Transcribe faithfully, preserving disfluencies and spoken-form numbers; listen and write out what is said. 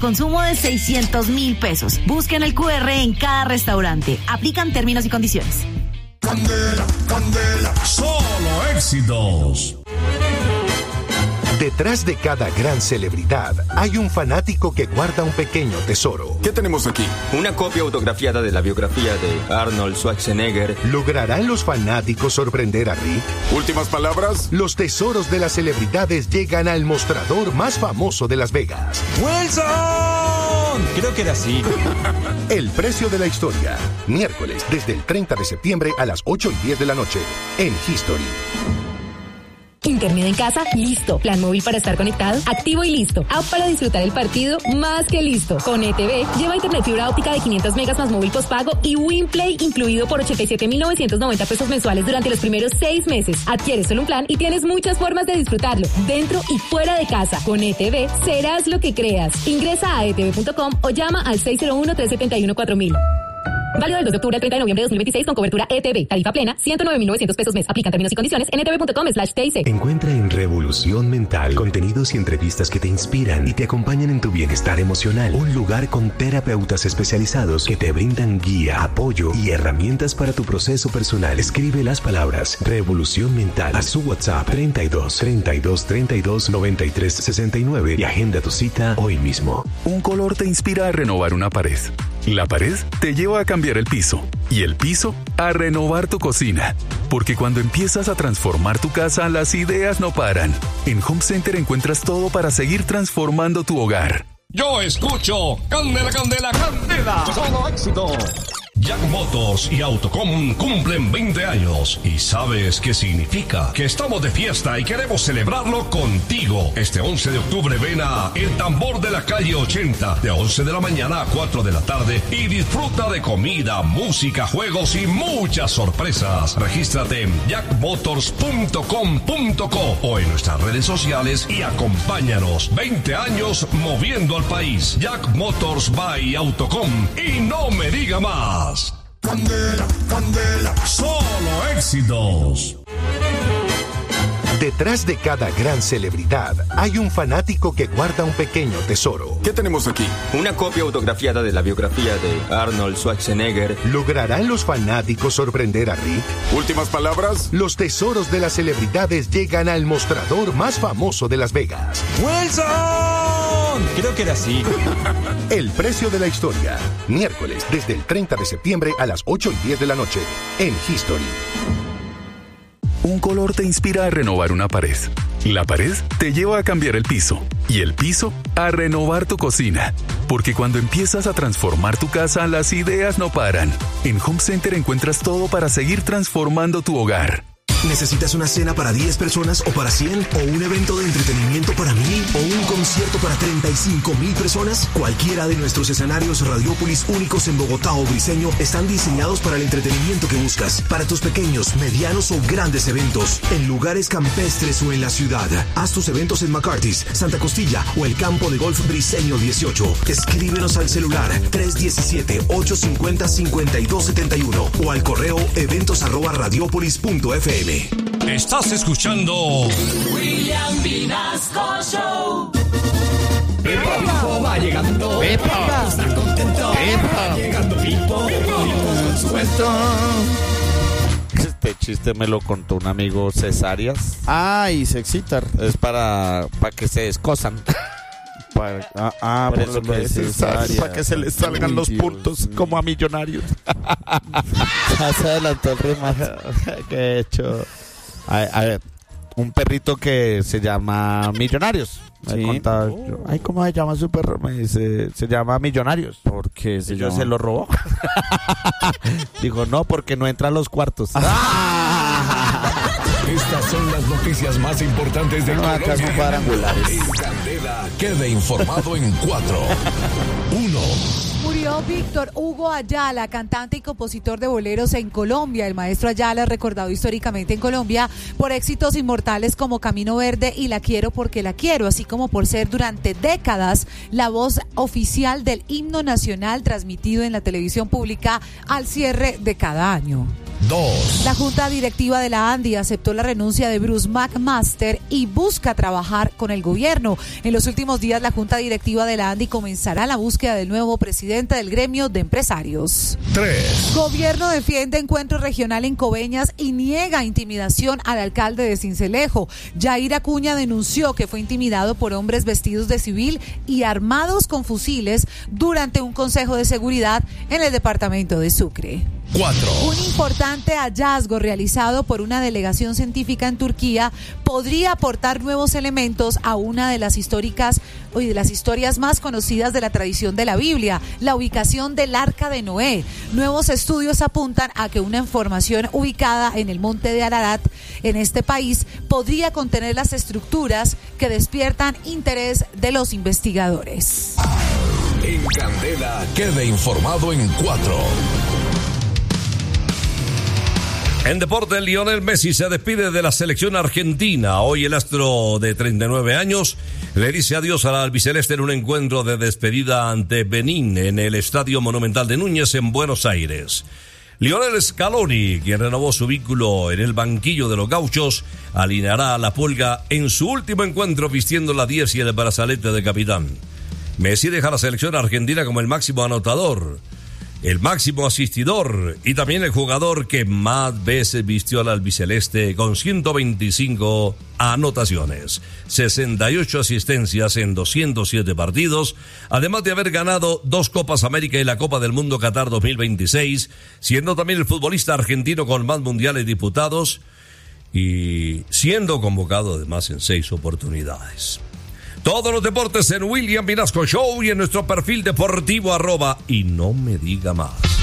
Consumo de seiscientos mil pesos. Busquen el cu erre en cada restaurante. Aplican términos y condiciones. Candela, candela, solo éxitos. Detrás de cada gran celebridad hay un fanático que guarda un pequeño tesoro. ¿Qué tenemos aquí? Una copia autografiada de la biografía de Arnold Schwarzenegger. ¿Lograrán los fanáticos sorprender a Rick? ¿Últimas palabras? Los tesoros de las celebridades llegan al mostrador más famoso de Las Vegas. ¡Wilson! Creo que era así. El precio de la historia. Miércoles, desde el treinta de septiembre a las ocho y diez de la noche, en History. Internet en casa, listo. Plan móvil para estar conectado, activo y listo. App para disfrutar el partido, más que listo. Con E T V, lleva internet fibra óptica de quinientos megas más móvil postpago y WinPlay incluido por ochenta y siete mil novecientos noventa pesos mensuales durante los primeros seis meses. Adquieres solo un plan y tienes muchas formas de disfrutarlo, dentro y fuera de casa. Con E T V, serás lo que creas. Ingresa a e t v punto com o llama al seis cero uno, tres siete uno, cuatro mil. Válido del dos de octubre al treinta de noviembre de dos mil veintiséis con cobertura E T V. Tarifa plena, ciento nueve mil novecientos pesos mes. Aplican términos y condiciones en e t v punto com slash t i c. Encuentra en Revolución Mental contenidos y entrevistas que te inspiran y te acompañan en tu bienestar emocional. Un lugar con terapeutas especializados que te brindan guía, apoyo y herramientas para tu proceso personal. Escribe las palabras Revolución Mental a su WhatsApp treinta y dos, treinta y dos, treinta y dos, noventa y tres, sesenta y nueve y agenda tu cita hoy mismo. Un color te inspira a renovar una pared. La pared te lleva a cambiar el piso y el piso a renovar tu cocina. Porque cuando empiezas a transformar tu casa, las ideas no paran. En Home Center encuentras todo para seguir transformando tu hogar. Yo escucho Candela, Candela, Candela. Solo éxito. Jack Motors y Autocom cumplen veinte años. ¿Y sabes qué significa? Que estamos de fiesta y queremos celebrarlo contigo. Este once de octubre ven a El Tambor de la Calle ochenta, de once de la mañana a cuatro de la tarde, y disfruta de comida, música, juegos y muchas sorpresas. Regístrate en jack motors punto com punto co o en nuestras redes sociales y acompáñanos. veinte años moviendo al país. Jack Motors by Autocom. Y no me diga más. Candela, candela, solo éxitos. Detrás de cada gran celebridad hay un fanático que guarda un pequeño tesoro. ¿Qué tenemos aquí? Una copia autografiada de la biografía de Arnold Schwarzenegger. ¿Lograrán los fanáticos sorprender a Rick? ¿Últimas palabras? Los tesoros de las celebridades llegan al mostrador más famoso de Las Vegas. ¡Wilson! Creo que era así. El precio de la historia. Miércoles, desde el treinta de septiembre a las ocho y diez de la noche, en History. Un color te inspira a renovar una pared. La pared te lleva a cambiar el piso y el piso a renovar tu cocina. Porque cuando empiezas a transformar tu casa, las ideas no paran. En Home Center encuentras todo para seguir transformando tu hogar. ¿Necesitas una cena para diez personas o para cien? ¿O un evento de entretenimiento para mil? ¿O un concierto para treinta y cinco mil personas? Cualquiera de nuestros escenarios Radiópolis únicos en Bogotá o Briseño están diseñados para el entretenimiento que buscas. Para tus pequeños, medianos o grandes eventos. En lugares campestres o en la ciudad. Haz tus eventos en McCarthy's, Santa Costilla o el campo de golf Briseño dieciocho. Escríbenos al celular tres uno siete, ocho cinco cero, cinco dos siete uno o al correo eventos arroba radiopolis punto f m. Estás escuchando William Vinasco Show. Pepa, Pipo va llegando. Pepa, está contento. Pepa, va llegando Pipo. Pipo con su cuento. Este chiste me lo contó un amigo Cesáreas. Ay, se excitar. Es para, para que se descosan. Para, ah, ah, por, por eso lo de Cesáreas. Para que se les salgan Uy, los Dios puntos Dios. Como a Millonarios. Ya se adelantó el remate. ¿Qué he hecho? A, a ver, un perrito que se llama Millonarios. Me sí. contaba, yo, ay, ¿cómo se llama su perro? Me dice, se llama Millonarios. ¿Por qué se yo llama? se lo robó. Dijo, no, porque no entra a los cuartos. Estas son las noticias más importantes de no, acá son cuadrangulares. En Candela, quede informado en cuatro. Uno. Murió Víctor Hugo Ayala, cantante y compositor de boleros en Colombia. El maestro Ayala es recordado históricamente en Colombia por éxitos inmortales como Camino Verde y La Quiero porque la quiero, así como por ser durante décadas la voz oficial del himno nacional transmitido en la televisión pública al cierre de cada año. dos. La Junta Directiva de la Andy aceptó la renuncia de Bruce McMaster y busca trabajar con el gobierno. En los últimos días, la Junta Directiva de la Andy comenzará la búsqueda del nuevo presidente del gremio de empresarios. tres. Gobierno defiende encuentro regional en Coveñas y niega intimidación al alcalde de Sincelejo. Yair Acuña denunció que fue intimidado por hombres vestidos de civil y armados con fusiles durante un consejo de seguridad en el departamento de Sucre. cuatro. Un importante hallazgo realizado por una delegación científica en Turquía podría aportar nuevos elementos a una de las históricas y de las historias más conocidas de la tradición de la Biblia, la ubicación del Arca de Noé. Nuevos estudios apuntan a que una información ubicada en el monte de Ararat, en este país, podría contener las estructuras que despiertan interés de los investigadores. En Candela, quede informado en cuatro. En deporte, Lionel Messi se despide de la selección argentina. Hoy el astro de treinta y nueve años le dice adiós a la albiceleste en un encuentro de despedida ante Benín en el Estadio Monumental de Núñez en Buenos Aires. Lionel Scaloni, quien renovó su vínculo en el banquillo de los gauchos, alineará a la Pulga en su último encuentro vistiendo la diez y el brazalete de capitán. Messi deja a la selección argentina como el máximo anotador, el máximo asistidor y también el jugador que más veces vistió al albiceleste con ciento veinticinco anotaciones, sesenta y ocho asistencias en doscientos siete partidos, además de haber ganado dos Copas América y la Copa del Mundo Qatar dos mil veintiséis, siendo también el futbolista argentino con más mundiales disputados y siendo convocado además en seis oportunidades. Todos los deportes en William Vinasco Show y en nuestro perfil deportivo arroba y no me diga más.